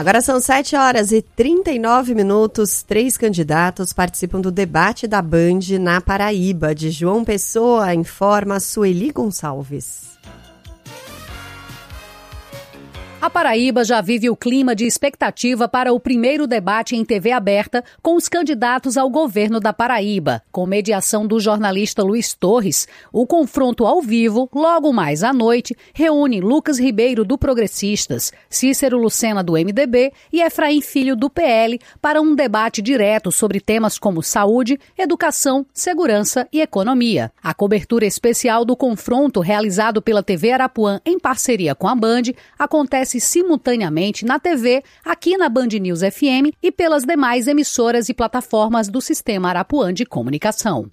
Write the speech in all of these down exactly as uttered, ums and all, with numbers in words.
Agora são sete horas e trinta e nove minutos. Três candidatos participam do debate da Band na Paraíba. De João Pessoa, informa Sueli Gonçalves. A Paraíba já vive o clima de expectativa para o primeiro debate em T V aberta com os candidatos ao governo da Paraíba. Com mediação do jornalista Luiz Torres, o confronto ao vivo, logo mais à noite, reúne Lucas Ribeiro, do Progressistas, Cícero Lucena, do M D B e Efraim Filho, do P L, para um debate direto sobre temas como saúde, educação, segurança e economia. A cobertura especial do confronto, realizado pela T V Arapuã em parceria com a Band, acontece simultaneamente na T V, aqui na Band News F M e pelas demais emissoras e plataformas do Sistema Arapuã de Comunicação.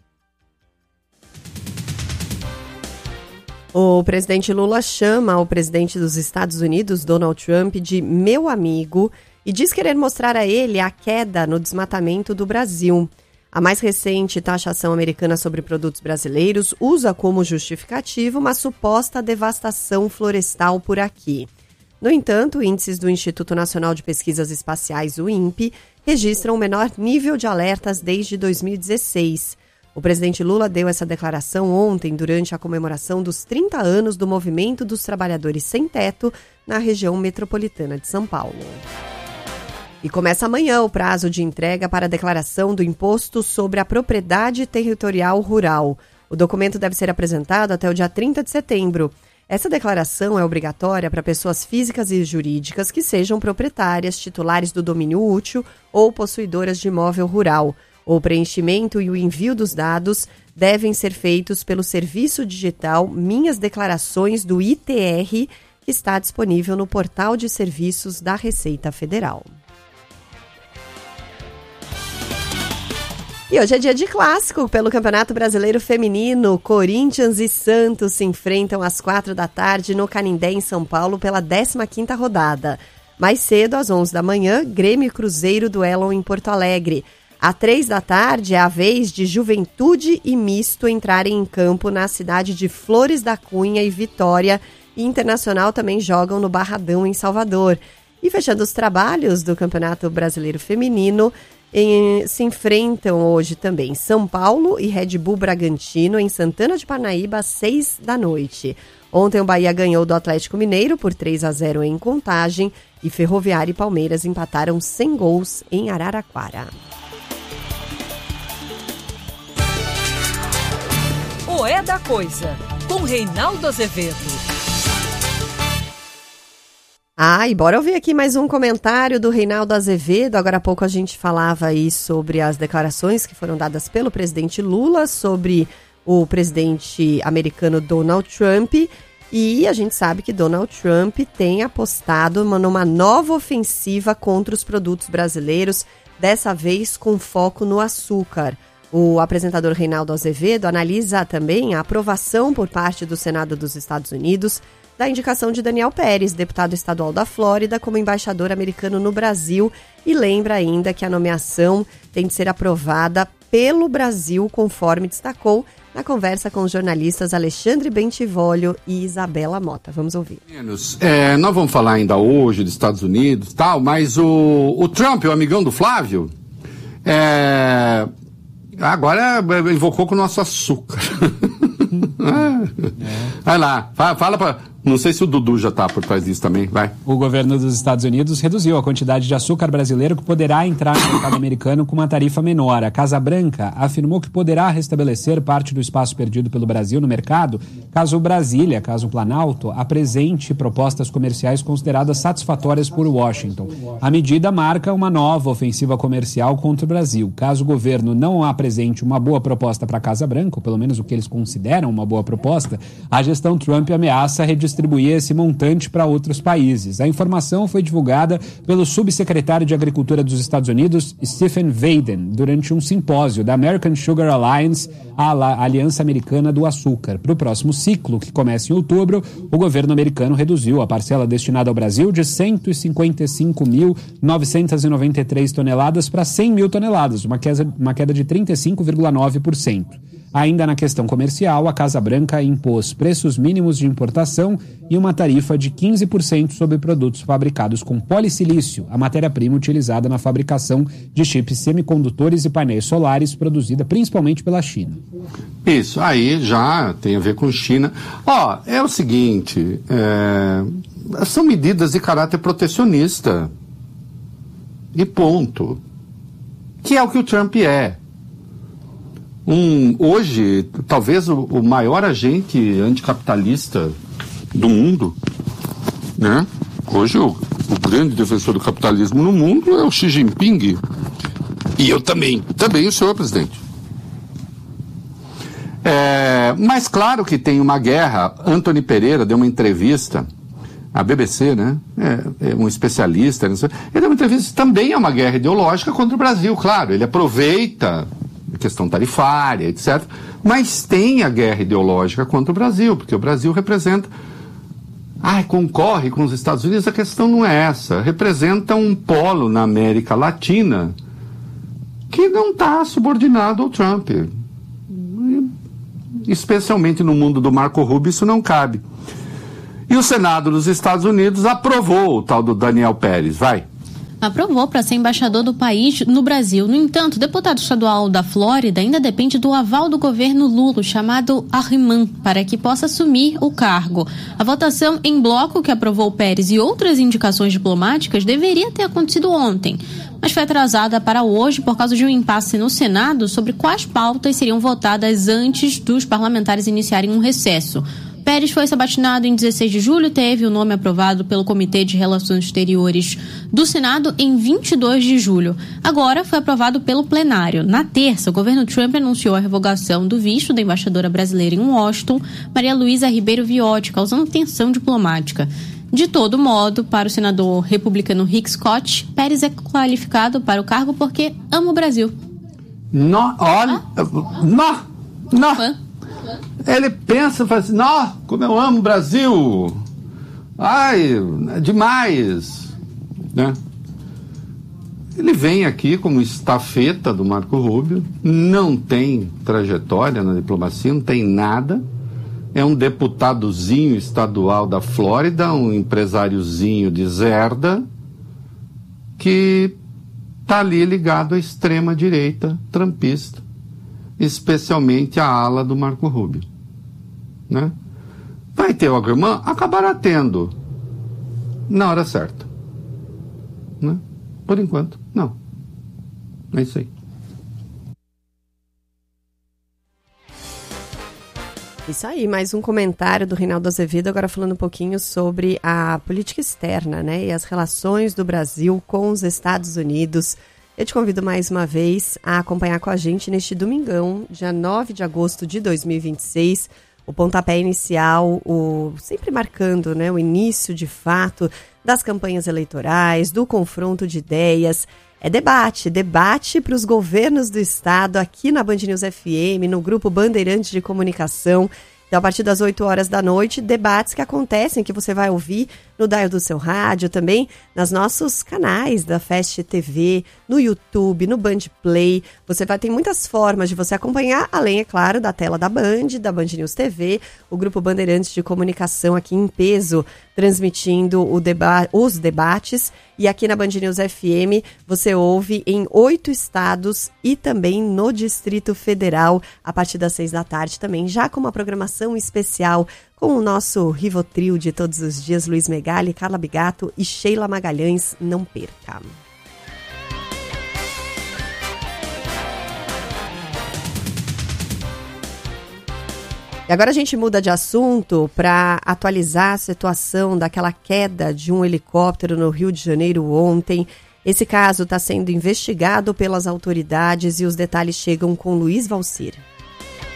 O presidente Lula chama o presidente dos Estados Unidos, Donald Trump, de meu amigo e diz querer mostrar a ele a queda no desmatamento do Brasil. A mais recente taxação americana sobre produtos brasileiros usa como justificativo uma suposta devastação florestal por aqui. No entanto, índices do Instituto Nacional de Pesquisas Espaciais, o INPE, registram o menor nível de alertas desde dois mil e dezesseis. O presidente Lula deu essa declaração ontem durante a comemoração dos trinta anos do Movimento dos Trabalhadores Sem Teto na região metropolitana de São Paulo. E começa amanhã o prazo de entrega para a declaração do Imposto sobre a Propriedade Territorial Rural. O documento deve ser apresentado até o dia trinta de setembro. Essa declaração é obrigatória para pessoas físicas e jurídicas que sejam proprietárias, titulares do domínio útil ou possuidoras de imóvel rural. O preenchimento e o envio dos dados devem ser feitos pelo serviço digital Minhas Declarações do I T R, que está disponível no portal de serviços da Receita Federal. E hoje é dia de clássico pelo Campeonato Brasileiro Feminino. Corinthians e Santos se enfrentam às quatro da tarde no Canindé, em São Paulo, pela décima quinta rodada. Mais cedo, às onze da manhã, Grêmio e Cruzeiro duelam em Porto Alegre. Às três da tarde, é a vez de Juventude e Misto entrarem em campo na cidade de Flores da Cunha e Vitória. E Internacional também jogam no Barradão, em Salvador. E fechando os trabalhos do Campeonato Brasileiro Feminino, Em, se enfrentam hoje também São Paulo e Red Bull Bragantino em Santana de Parnaíba às seis da noite. Ontem o Bahia ganhou do Atlético Mineiro por três a zero em Contagem e Ferroviária e Palmeiras empataram sem gols em Araraquara. O É da Coisa, com Reinaldo Azevedo. Ah, e bora ouvir aqui mais um comentário do Reinaldo Azevedo. Agora há pouco a gente falava aí sobre as declarações que foram dadas pelo presidente Lula sobre o presidente americano Donald Trump. E a gente sabe que Donald Trump tem apostado numa nova ofensiva contra os produtos brasileiros, dessa vez com foco no açúcar. O apresentador Reinaldo Azevedo analisa também a aprovação por parte do Senado dos Estados Unidos da indicação de Daniel Pérez, deputado estadual da Flórida, como embaixador americano no Brasil, e lembra ainda que a nomeação tem de ser aprovada pelo Brasil, conforme destacou na conversa com os jornalistas Alexandre Bentivolio e Isabela Mota. Vamos ouvir. É, nós vamos falar ainda hoje dos Estados Unidos, tal, mas o, o Trump, o amigão do Flávio, é, agora invocou com o nosso açúcar. É. Vai lá, fala, fala pra... Não sei se o Dudu já está por trás disso também, vai. O governo dos Estados Unidos reduziu a quantidade de açúcar brasileiro que poderá entrar no mercado americano com uma tarifa menor. A Casa Branca afirmou que poderá restabelecer parte do espaço perdido pelo Brasil no mercado caso Brasília, caso Planalto, apresente propostas comerciais consideradas satisfatórias por Washington. A medida marca uma nova ofensiva comercial contra o Brasil. Caso o governo não apresente uma boa proposta para a Casa Branca, ou pelo menos o que eles consideram uma boa proposta, a gestão Trump ameaça redistribuir esse montante para outros países. A informação foi divulgada pelo subsecretário de Agricultura dos Estados Unidos, Stephen Vaden, durante um simpósio da American Sugar Alliance, a Aliança Americana do Açúcar. Para o próximo ciclo, que começa em outubro, o governo americano reduziu a parcela destinada ao Brasil de cento e cinquenta e cinco mil novecentas e noventa e três toneladas para cem mil toneladas, uma queda, uma queda de trinta e cinco vírgula nove por cento. Ainda na questão comercial, a Casa Branca impôs preços mínimos de importação e uma tarifa de quinze por cento sobre produtos fabricados com polissilício, a matéria-prima utilizada na fabricação de chips semicondutores e painéis solares, produzida principalmente pela China. Isso, aí já tem a ver com China. Ó, é o seguinte, é, são medidas de caráter protecionista. E ponto. Que é o que o Trump é. Um, hoje, talvez o, o maior agente anticapitalista do mundo, né? Hoje o, o grande defensor do capitalismo no mundo é o Xi Jinping. E eu também, também o senhor presidente. É, mas claro que tem uma guerra. Antony Pereira deu uma entrevista à B B C, né? É, é um especialista. Ele deu uma entrevista, também é uma guerra ideológica contra o Brasil, claro. Ele aproveita a questão tarifária, etcétera. Mas tem a guerra ideológica contra o Brasil, porque o Brasil representa... Ah, concorre com os Estados Unidos, a questão não é essa. Representa um polo na América Latina que não está subordinado ao Trump. Especialmente no mundo do Marco Rubio, isso não cabe. E o Senado dos Estados Unidos aprovou o tal do Daniel Pérez. Vai. Aprovou para ser embaixador do país no Brasil. No entanto, o deputado estadual da Flórida ainda depende do aval do governo Lula, chamado Arriman, para que possa assumir o cargo. A votação em bloco que aprovou Pérez e outras indicações diplomáticas deveria ter acontecido ontem, mas foi atrasada para hoje por causa de um impasse no Senado sobre quais pautas seriam votadas antes dos parlamentares iniciarem um recesso. Pérez foi sabatinado em dezesseis de julho e teve o nome aprovado pelo Comitê de Relações Exteriores do Senado em vinte e dois de julho. Agora foi aprovado pelo plenário. Na terça, o governo Trump anunciou a revogação do visto da embaixadora brasileira em Washington, Maria Luísa Ribeiro Viotti, causando tensão diplomática. De todo modo, para o senador republicano Rick Scott, Pérez é qualificado para o cargo porque ama o Brasil. Não, olha, não, não. Ele pensa, fala assim, não, como eu amo o Brasil. Ai, é demais. Né? Ele vem aqui como estafeta do Marco Rubio, não tem trajetória na diplomacia, não tem nada. É um deputadozinho estadual da Flórida, um empresáriozinho de Zerda, que está ali ligado à extrema-direita trumpista, especialmente a ala do Marco Rubio. Né? Vai ter o Agremã? Acabará tendo na hora certa. Né? Por enquanto, não. É isso aí. Isso aí, mais um comentário do Reinaldo Azevedo, agora falando um pouquinho sobre a política externa, né, e as relações do Brasil com os Estados Unidos. Eu te convido mais uma vez a acompanhar com a gente neste domingão, dia nove de agosto de dois mil e vinte e seis, o pontapé inicial, o, sempre marcando, né, o início de fato das campanhas eleitorais, do confronto de ideias. É debate, debate para os governos do estado aqui na Band News F M, no grupo Bandeirantes de Comunicação. Então, a partir das oito horas da noite, debates que acontecem, que você vai ouvir no dial do seu rádio, também nos nossos canais da Fast T V, no YouTube, no Band Play. Você vai ter muitas formas de você acompanhar, além, é claro, da tela da Band, da Band News T V, o grupo Bandeirantes de Comunicação aqui em peso, transmitindo o deba- os debates. E aqui na Band News F M, você ouve em oito estados e também no Distrito Federal, a partir das seis da tarde também, já com uma programação especial com o nosso Rivotril de todos os dias, Luiz Megali, Carla Bigato e Sheila Magalhães. Não perca! E agora a gente muda de assunto para atualizar a situação daquela queda de um helicóptero no Rio de Janeiro ontem. Esse caso está sendo investigado pelas autoridades e os detalhes chegam com Luiz Valcir.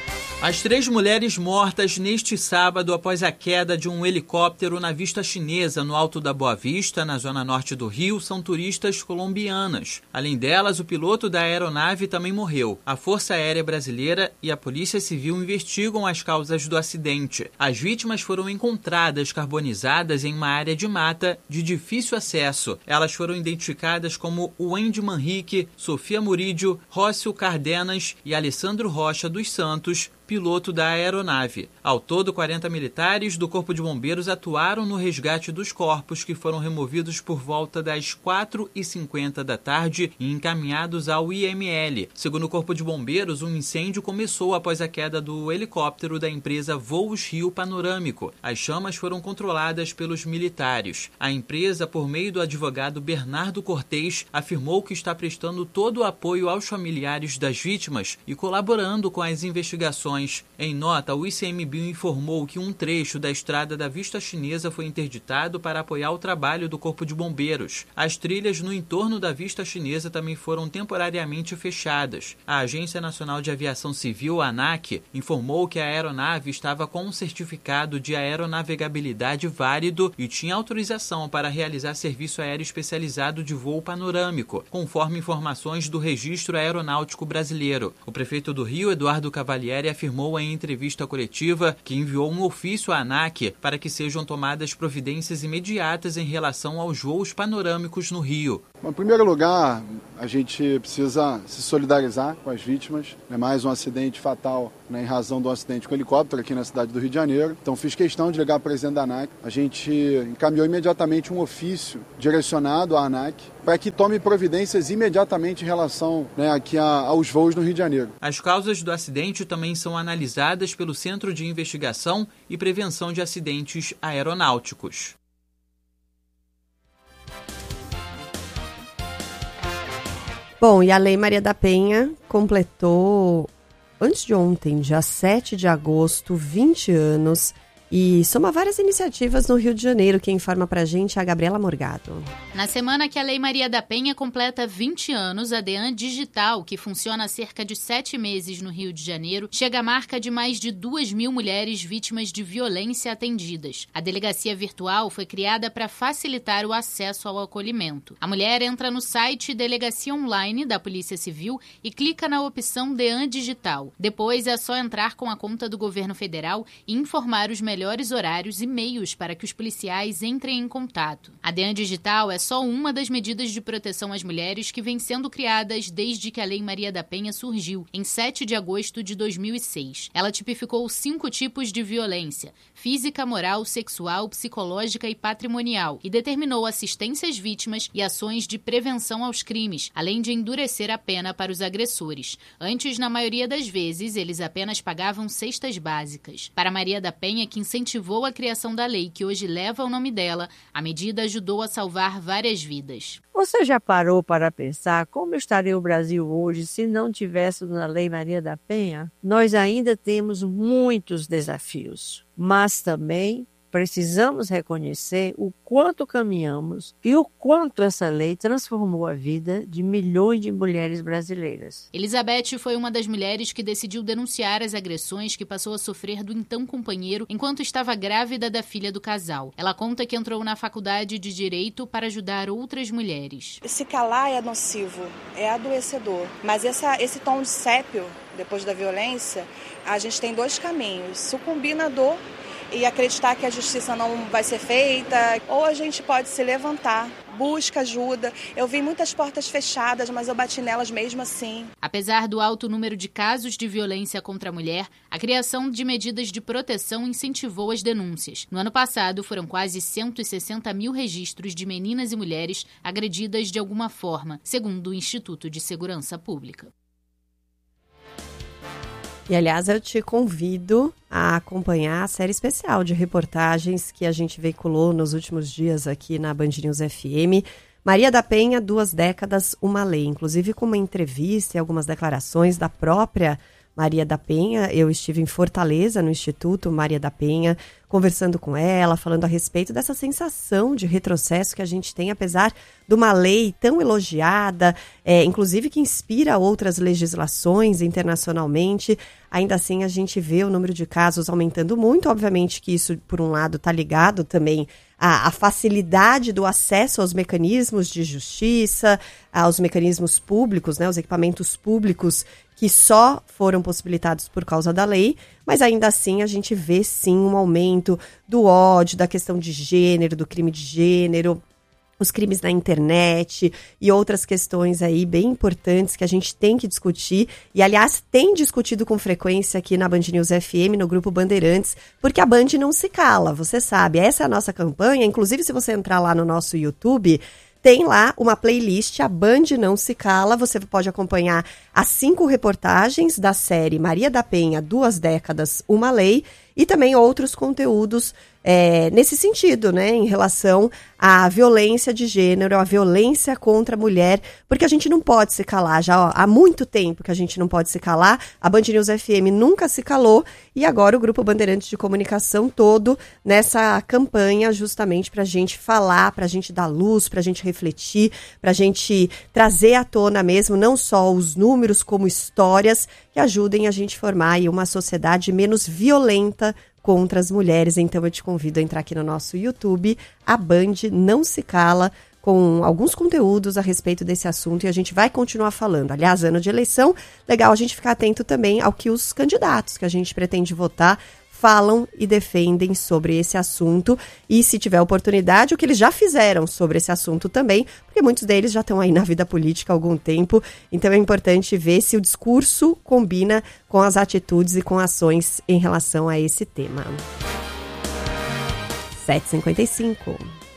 As três mulheres mortas neste sábado após a queda de um helicóptero na Vista Chinesa, no Alto da Boa Vista, na zona norte do Rio, são turistas colombianas. Além delas, o piloto da aeronave também morreu. A Força Aérea Brasileira e a Polícia Civil investigam as causas do acidente. As vítimas foram encontradas carbonizadas em uma área de mata de difícil acesso. Elas foram identificadas como Wendy Manrique, Sofia Murídio, Rócio Cardenas e Alessandro Rocha dos Santos, piloto da aeronave. Ao todo, quarenta militares do Corpo de Bombeiros atuaram no resgate dos corpos, que foram removidos por volta das quatro e cinquenta da tarde e encaminhados ao I M L. Segundo o Corpo de Bombeiros, um incêndio começou após a queda do helicóptero da empresa Voos Rio Panorâmico. As chamas foram controladas pelos militares. A empresa, por meio do advogado Bernardo Cortez, afirmou que está prestando todo o apoio aos familiares das vítimas e colaborando com as investigações. Em nota, o I C M B I O informou que um trecho da estrada da Vista Chinesa foi interditado para apoiar o trabalho do Corpo de Bombeiros. As trilhas no entorno da Vista Chinesa também foram temporariamente fechadas. A Agência Nacional de Aviação Civil, ANAC, informou que a aeronave estava com um certificado de aeronavegabilidade válido e tinha autorização para realizar serviço aéreo especializado de voo panorâmico, conforme informações do Registro Aeronáutico Brasileiro. O prefeito do Rio, Eduardo Cavalieri, afirmou em entrevista coletiva que enviou um ofício à ANAC para que sejam tomadas providências imediatas em relação aos voos panorâmicos no Rio. Em primeiro lugar, a gente precisa se solidarizar com as vítimas. É mais um acidente fatal, né, em razão de um acidente com helicóptero aqui na cidade do Rio de Janeiro. Então fiz questão de ligar para o presidente da ANAC. A gente encaminhou imediatamente um ofício direcionado à ANAC para que tome providências imediatamente em relação, né, aqui a, aos voos no Rio de Janeiro. As causas do acidente também são analisadas pelo Centro de Investigação e Prevenção de Acidentes Aeronáuticos. Bom, e a Lei Maria da Penha completou, antes de ontem, dia sete de agosto, vinte anos, e soma várias iniciativas no Rio de Janeiro. Quem informa pra gente é a Gabriela Morgado. Na semana que a Lei Maria da Penha completa vinte anos, a DEAN Digital, que funciona há cerca de sete meses no Rio de Janeiro, chega à marca de mais de duas mil mulheres vítimas de violência atendidas. A delegacia virtual foi criada para facilitar o acesso ao acolhimento. A mulher entra no site Delegacia Online da Polícia Civil e clica na opção DEAN Digital. Depois é só entrar com a conta do governo federal e informar os melhores melhores horários e meios para que os policiais entrem em contato. A DEAN Digital é só uma das medidas de proteção às mulheres que vem sendo criadas desde que a Lei Maria da Penha surgiu, em sete de agosto de dois mil e seis. Ela tipificou cinco tipos de violência: física, moral, sexual, psicológica e patrimonial, e determinou assistência às vítimas e ações de prevenção aos crimes, além de endurecer a pena para os agressores. Antes, na maioria das vezes, eles apenas pagavam cestas básicas. Para Maria da Penha, que incentivou a criação da lei que hoje leva o nome dela, a medida ajudou a salvar várias vidas. Você já parou para pensar como estaria o Brasil hoje se não tivéssemos a Lei Maria da Penha? Nós ainda temos muitos desafios, mas também precisamos reconhecer o quanto caminhamos e o quanto essa lei transformou a vida de milhões de mulheres brasileiras. Elizabeth foi uma das mulheres que decidiu denunciar as agressões que passou a sofrer do então companheiro enquanto estava grávida da filha do casal. Ela conta que entrou na faculdade de Direito para ajudar outras mulheres. Se calar é nocivo, é adoecedor, mas essa, esse tom de sépio, depois da violência, a gente tem dois caminhos: sucumbir na dor e acreditar que a justiça não vai ser feita, ou a gente pode se levantar, busca ajuda. Eu vi muitas portas fechadas, mas eu bati nelas mesmo assim. Apesar do alto número de casos de violência contra a mulher, a criação de medidas de proteção incentivou as denúncias. No ano passado, foram quase cento e sessenta mil registros de meninas e mulheres agredidas de alguma forma, segundo o Instituto de Segurança Pública. E, aliás, eu te convido a acompanhar a série especial de reportagens que a gente veiculou nos últimos dias aqui na Band News F M. Maria da Penha, duas décadas, uma lei. Inclusive com uma entrevista e algumas declarações da própria Maria da Penha. Eu estive em Fortaleza, no Instituto Maria da Penha, conversando com ela, falando a respeito dessa sensação de retrocesso que a gente tem, apesar de uma lei tão elogiada, é, inclusive que inspira outras legislações internacionalmente. Ainda assim, a gente vê o número de casos aumentando muito. Obviamente que isso, por um lado, está ligado também à, à facilidade do acesso aos mecanismos de justiça, aos mecanismos públicos, né, os equipamentos públicos que só foram possibilitados por causa da lei, mas ainda assim a gente vê sim um aumento do ódio, da questão de gênero, do crime de gênero, os crimes na internet e outras questões aí bem importantes que a gente tem que discutir e, aliás, tem discutido com frequência aqui na Band News F M, no Grupo Bandeirantes, porque a Band não se cala, você sabe, essa é a nossa campanha. Inclusive, se você entrar lá no nosso YouTube, tem lá uma playlist, a Band Não Se Cala. Você pode acompanhar as cinco reportagens da série Maria da Penha, Duas Décadas, Uma Lei, e também outros conteúdos é, nesse sentido, né, em relação à violência de gênero, à violência contra a mulher, porque a gente não pode se calar. Já ó, há muito tempo que a gente não pode se calar, a Band News F M nunca se calou, e agora o Grupo Bandeirantes de Comunicação todo nessa campanha justamente para a gente falar, para a gente dar luz, para a gente refletir, para a gente trazer à tona mesmo, não só os números, como histórias que ajudem a gente formar aí uma sociedade menos violenta contra as mulheres. Então eu te convido a entrar aqui no nosso YouTube, a Band Não Se Cala, com alguns conteúdos a respeito desse assunto, e a gente vai continuar falando. Aliás, ano de eleição, legal a gente ficar atento também ao que os candidatos que a gente pretende votar falam e defendem sobre esse assunto, e se tiver oportunidade, o que eles já fizeram sobre esse assunto também, porque muitos deles já estão aí na vida política há algum tempo, então é importante ver se o discurso combina com as atitudes e com ações em relação a esse tema. sete e cinquenta e cinco.